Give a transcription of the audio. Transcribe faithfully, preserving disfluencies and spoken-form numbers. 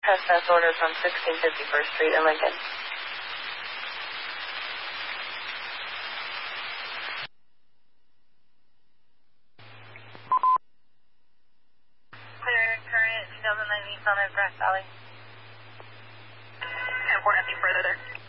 Trespass order from sixteen fifty-first Street in Lincoln. Clear current two thousand nine Nissan at Grass Valley. And for nothing further there.